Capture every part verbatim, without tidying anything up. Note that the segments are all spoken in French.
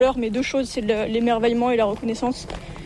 Mais deux choses, c'est l'émerveillement et la reconnaissance.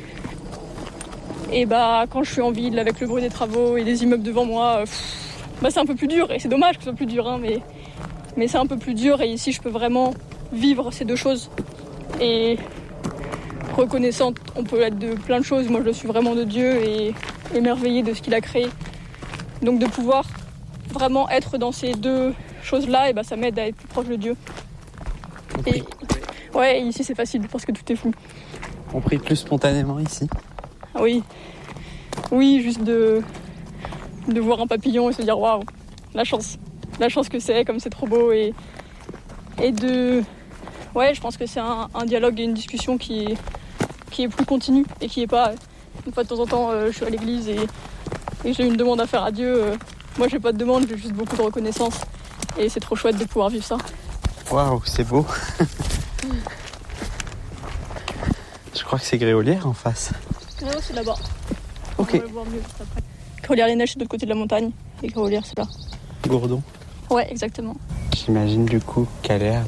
Et bah quand je suis en ville avec le bruit des travaux et des immeubles devant moi, pff, bah c'est un peu plus dur. Et c'est dommage que ce soit plus dur, hein, mais, mais c'est un peu plus dur. Et ici, je peux vraiment vivre ces deux choses. Et reconnaissante, on peut être de plein de choses. Moi, je le suis vraiment de Dieu et émerveillée de ce qu'il a créé. Donc de pouvoir vraiment être dans ces deux choses-là, et bah, ça m'aide à être plus proche de Dieu. Et, ouais, ici c'est facile parce que tout est flou. On prie plus spontanément ici ? Ah oui, oui, juste de, de voir un papillon et se dire waouh, la chance, la chance que c'est, comme c'est trop beau. Et, et de... Ouais, je pense que c'est un, un dialogue et une discussion qui est, qui est plus continue et qui est pas... Une fois de temps en temps, euh, je suis à l'église et, et j'ai une demande à faire à Dieu. Euh, moi, j'ai pas de demande, j'ai juste beaucoup de reconnaissance. Et c'est trop chouette de pouvoir vivre ça. Waouh, c'est beau. Je crois que c'est Gréolière en face. Non, c'est là-bas. Ok. On va le voir mieux juste après. Gréolière-les-Neiges, c'est de l'autre côté de la montagne. Et Gréolière, c'est là. Gourdon. Ouais, exactement. J'imagine du coup Calerne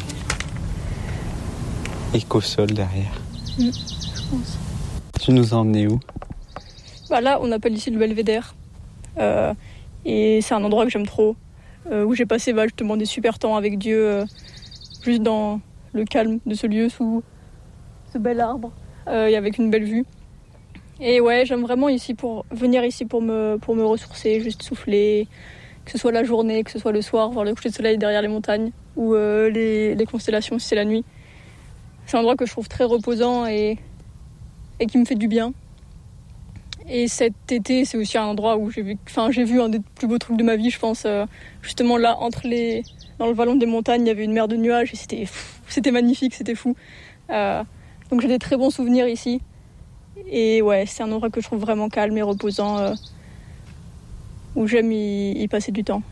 et, et Cossol derrière. Mmh, je pense. Tu nous as emmenés où ? Bah là, on appelle ici le Belvédère. Euh, et c'est un endroit que j'aime trop. Euh, où j'ai passé bah, justement des super temps avec Dieu. Euh, juste dans le calme de ce lieu, sous ce bel arbre. Euh, et avec une belle vue. Et ouais, j'aime vraiment ici pour venir ici pour me, pour me ressourcer, juste souffler. Que ce soit la journée, que ce soit le soir, voir le coucher de soleil derrière les montagnes. Ou euh, les, les constellations si c'est la nuit. C'est un endroit que je trouve très reposant et, et qui me fait du bien. Et cet été, c'est aussi un endroit où j'ai vu, enfin, j'ai vu un des plus beaux trucs de ma vie, je pense. Euh, justement là, entre les, dans le vallon des montagnes, il y avait une mer de nuages et c'était, c'était magnifique, c'était fou. Euh, donc j'ai des très bons souvenirs ici. Et ouais, c'est un endroit que je trouve vraiment calme et reposant, euh, où j'aime y, y passer du temps.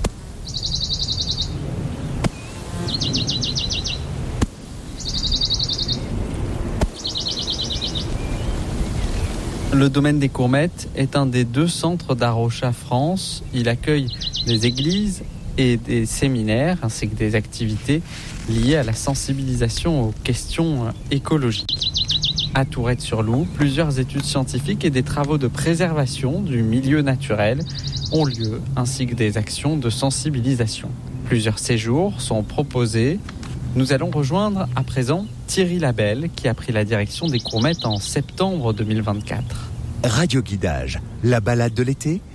Le domaine des Courmettes est un des deux centres d'Arocha France. Il accueille des églises et des séminaires ainsi que des activités liées à la sensibilisation aux questions écologiques. À Tourette-sur-Loup, plusieurs études scientifiques et des travaux de préservation du milieu naturel ont lieu, ainsi que des actions de sensibilisation. Plusieurs séjours sont proposés. Nous allons rejoindre à présent Thierry Labelle, qui a pris la direction des Courmettes en septembre deux mille vingt-quatre. Radio Guidage, la balade de l'été